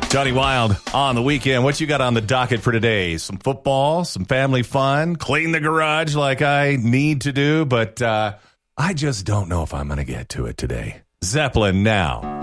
Johnny Wild on the weekend. What you got on the docket for today? Some football, some family fun, clean the garage like I need to do, but I just don't know if I'm going to get to it today. Zeppelin now.